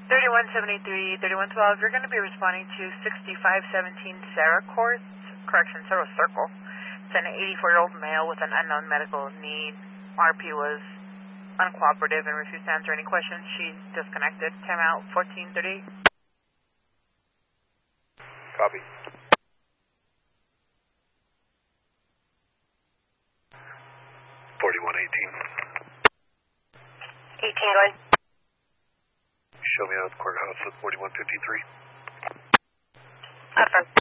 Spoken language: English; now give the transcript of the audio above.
3173, 3112, you're going to be responding to 6517 Sarah Court, correction, Sarah Circle. It's an 84-year-old male with an unknown medical need. RP was uncooperative and refused to answer any questions. She's disconnected. Time out 1438. Copy. 4118. 18 going. Show me out of the courthouse at 4153. Affirm.